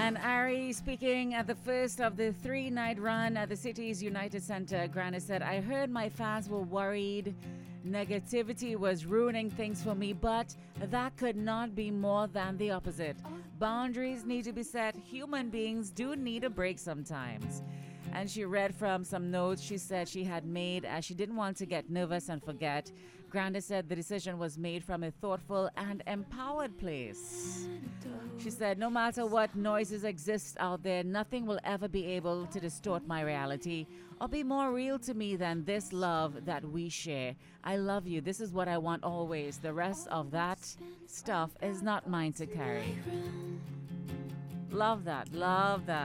And Ari speaking at the first of the 3-night run at the city's United Center, Granda said, I heard my fans were worried negativity was ruining things for me, but that could not be more than the opposite. Boundaries need to be set. Human beings do need a break sometimes. And she read from some notes she said she had made as she didn't want to get nervous and forget. Granda said the decision was made from a thoughtful and empowered place. She said, no matter what noises exist out there, nothing will ever be able to distort my reality or be more real to me than this love that we share. I love you. This is what I want always. The rest of that stuff is not mine to carry. Love that. Love that.